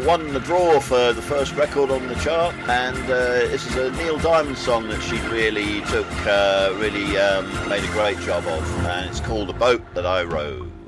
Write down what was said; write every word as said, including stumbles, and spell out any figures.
won the draw for the first record on the chart, and uh, this is a Neil Diamond song that she really took, uh, really um, made a great job of, and it's called "The Boat That I Rowed."